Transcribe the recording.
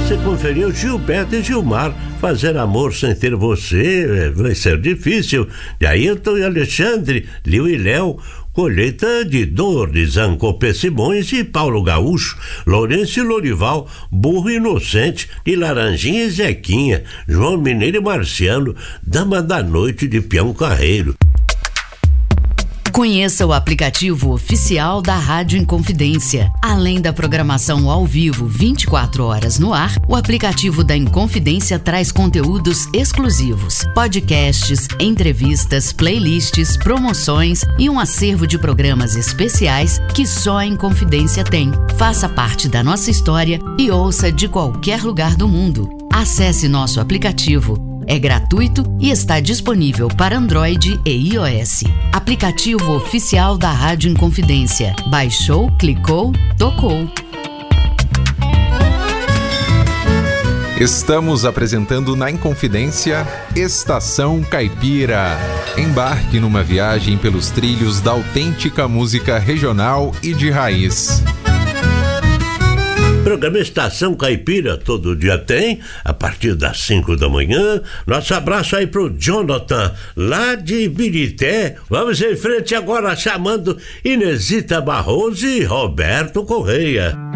você conferiu Gilberto e Gilmar. Fazer amor sem ter você vai ser difícil. De Ailton e Alexandre, Liu e Léo. Colheita de Dor, de Zancopé Simões e Paulo Gaúcho. Lourenço e Lorival, Burro Inocente, de Laranjinha e Zequinha. João Mineiro e Marciano, Dama da Noite, de Peão Carreiro. Conheça o aplicativo oficial da Rádio Inconfidência. Além da programação ao vivo 24 horas no ar, o aplicativo da Inconfidência traz conteúdos exclusivos, podcasts, entrevistas, playlists, promoções e um acervo de programas especiais que só a Inconfidência tem. Faça parte da nossa história e ouça de qualquer lugar do mundo. Acesse nosso aplicativo. É gratuito e está disponível para Android e iOS. Aplicativo oficial da Rádio Inconfidência. Baixou, clicou, tocou. Estamos apresentando na Inconfidência Estação Caipira. Embarque numa viagem pelos trilhos da autêntica música regional e de raiz. Programa Estação Caipira, todo dia tem, a partir das 5 da manhã. Nosso abraço aí pro Jonathan, lá de Ibirité. Vamos em frente agora chamando Inesita Barroso e Roberto Correia.